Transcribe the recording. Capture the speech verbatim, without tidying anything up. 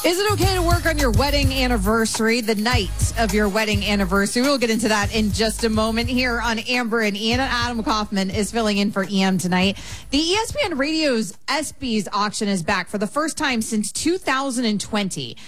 Is it okay to work on your wedding anniversary, the night of your wedding anniversary? We'll get into that in just a moment here on Amber and Ian. Adam Kaufman is filling in for E M tonight. The E S P N Radio's ESPYs auction is back for the first time since two thousand twenty.